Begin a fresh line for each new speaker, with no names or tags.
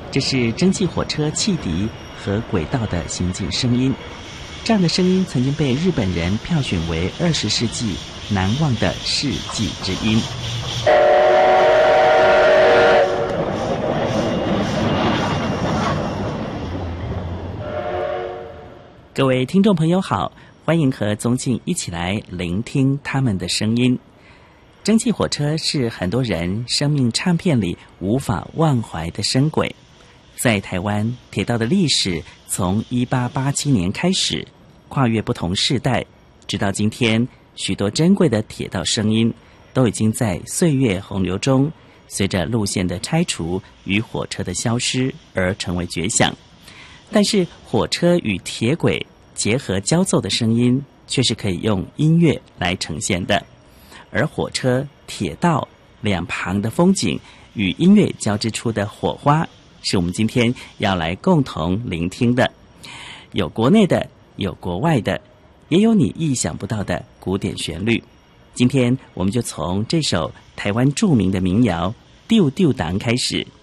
这是蒸汽火车汽笛和轨道的行进声音。这样的声音曾经被日本人票选为20世纪难忘的世纪之音。各位听众朋友好，欢迎和宗庆一起来聆听他们的声音。蒸汽火车是很多人生命唱片里无法忘怀的声轨。在台湾，铁道的历史从1887年开始，跨越不同世代，直到今天，许多珍贵的铁道声音都已经在岁月洪流中，随着路线的拆除与火车的消失而成为绝响。但是火车与铁轨结合交奏的声音却是可以用音乐来呈现的，而火车、铁道两旁的风景与音乐交织出的火花，是我们今天要来共同聆听的。有国内的，有国外的，也有你意想不到的古典旋律。今天我们就从这首台湾著名的民谣《丢丢党》开始。